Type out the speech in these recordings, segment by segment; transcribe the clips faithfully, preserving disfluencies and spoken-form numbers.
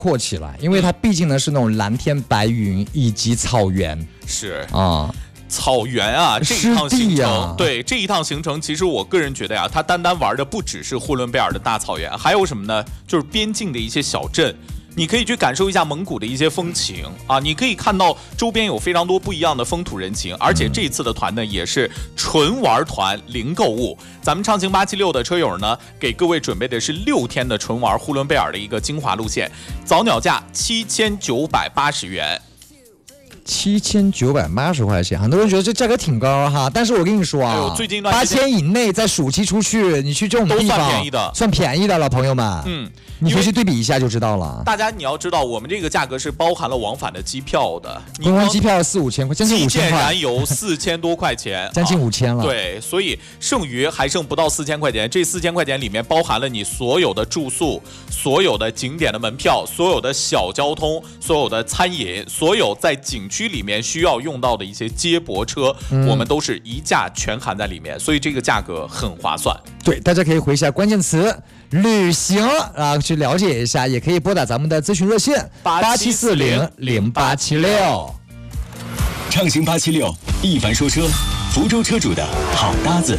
阔起来，因为它毕竟呢是那种蓝天白云以及草原。 是啊。 草原啊，这一趟行程、 啊、 对这一趟行程，其实我个人觉得呀，它单单玩的不只是呼伦贝尔的大草原，还有什么呢？就是边境的一些小镇，你可以去感受一下蒙古的一些风情啊，你可以看到周边有非常多不一样的风土人情，而且这次的团呢也是纯玩团零购物。咱们畅行八七六的车友呢，给各位准备的是六天的纯玩呼伦贝尔的一个精华路线，早鸟价七千九百八十元。 七千九百八十块钱，很多人觉得这价格挺高哈，但是我跟你说啊， 哎、最近八千以内，在暑期出去，你去这种地方都算便宜的， 算便宜的了，朋友们。 嗯， 你回去对比一下就知道了。 大家你要知道，我们这个价格是包含了往返的机票的， 观光机票四五千块，将近五千块， 燃油四千多块钱， 将近五千了、 啊。对，所以剩余还剩不到四千块钱，这四千块钱里面包含了你所有的住宿、所有的景点的门票、所有的小交通、所有的餐饮、所有在景区里面需要用到的一些接驳车、嗯，我们都是一价全含在里面，所以这个价格很划算。 对，大家可以回一下关键词旅行啊，去了解一下，也可以拨打咱们的咨询热线八七四零零八七六。 畅行八七六，一凡说车，福州车主的好搭子。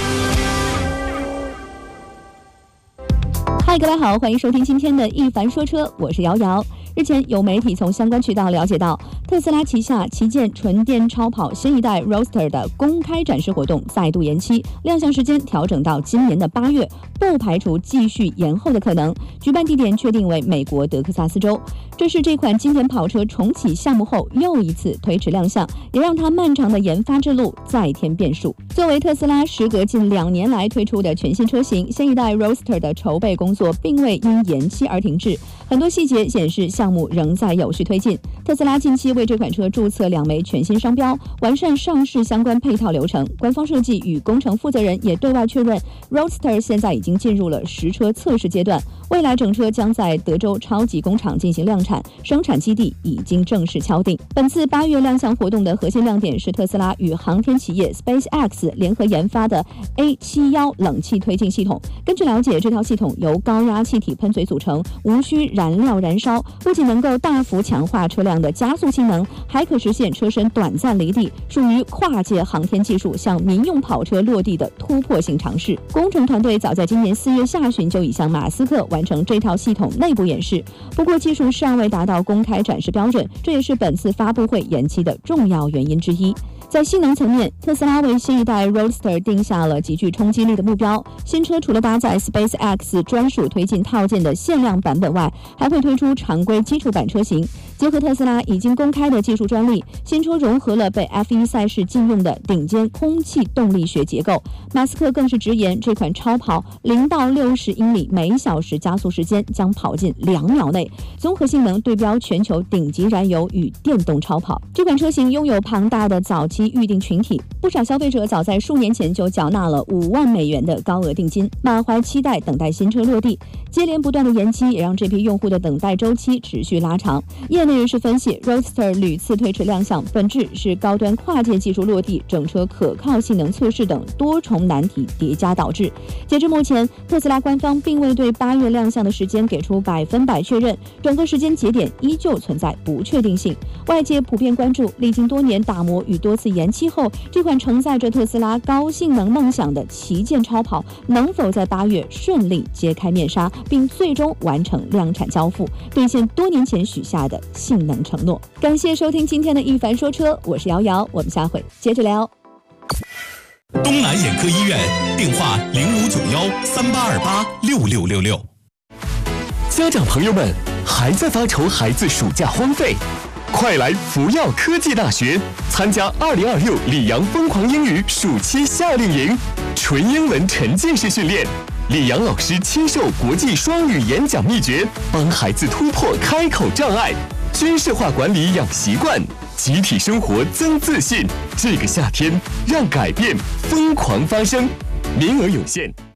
嗨，各位好，欢迎收听今天的一凡说车，我是瑶瑶。日前有媒体从相关渠道了解到，特斯拉旗下旗舰纯电超跑新一代 Roadster 的公开展示活动再度延期，亮相时间调整到今年的八月，不排除继续延后的可能。举办地点确定为美国德克萨斯州。这是这款经典跑车重启项目后又一次推迟亮相，也让它漫长的研发之路再添变数。作为特斯拉时隔近两年来推出的全新车型，新一代 Roadster 的筹备工作并未因延期而停滞，很多细节显示项目仍在有序推进。特斯拉近期为这款车注册两枚全新商标，完善上市相关配套流程。官方设计与工程负责人也对外确认 Roadster 现在已经进入了实车测试阶段，未来整车将在德州超级工厂进行量产，生产基地已经正式敲定。本次八月亮相活动的核心亮点是特斯拉与航天企业 SpaceX 联合研发的 A 七十一 冷气推进系统。根据了解，这套系统由高压气体喷嘴组成，无需燃料燃烧，不仅能够大幅强化车辆的加速性能，还可实现车身短暂离地，属于跨界航天技术向民用跑车落地的突破性尝试。工程团队早在今年四月下旬就已向马斯克完成这套系统内部演示，不过技术尚未达到公开展示标准，这也是本次发布会延期的重要原因之一。在性能层面，特斯拉为新一代 Roadster 定下了极具冲击力的目标。新车除了搭载 SpaceX 专属推进套件的限量版本外，还会推出常规基础版车型。结合特斯拉已经公开的技术专利，新车融合了被 F 一 赛事禁用的顶尖空气动力学结构。马斯克更是直言，这款超跑零到六十英里每小时加速时间将跑进两秒内，综合性能对标全球顶级燃油与电动超跑。这款车型拥有庞大的早期预定群体，不少消费者早在数年前就缴纳了五万美元的高额定金，满怀期待等待新车落地。接连不断的延期也让这批用户的等待周期持续拉长。业内人士分析， Roadster 屡次推迟亮相，本质是高端跨界技术落地、整车可靠性能测试等多重难题叠加导致。截至目前，特斯拉官方并未对八月亮相的时间给出百分百确认，整个时间节点依旧存在不确定性。外界普遍关注，历经多年打磨与多次延期后，这款承载着特斯拉高性能梦想的旗舰超跑能否在八月顺利揭开面纱，并最终完成量产交付，兑现多年前许下的性能承诺。感谢收听今天的一凡说车，我是瑶瑶，我们下回接着聊。 东南眼科医院电话零五九幺三八二八六六六六。家长朋友们，还在发愁孩子暑假荒废？快来福耀科技大学参加二零二六里昂疯狂英语暑期夏令营，纯英文沉浸式训练，李阳老师亲授国际双语演讲秘诀，帮孩子突破开口障碍，军事化管理养习惯，集体生活增自信。这个夏天，让改变疯狂发生，名额有限。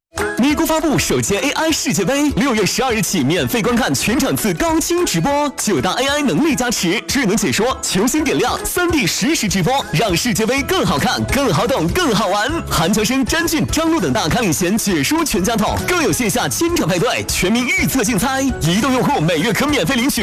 咪咕发布首届 A I 世界杯，六月十二日起免费观看全场次高清直播，九大 A I 能力加持，智能解说，球星点亮，三 D 实时直播，让世界杯更好看、更好懂、更好玩。韩乔生、詹俊、张璐等大咖领衔解说全家桶，更有线下千场派对、全民预测竞猜，移动用户每月可免费领取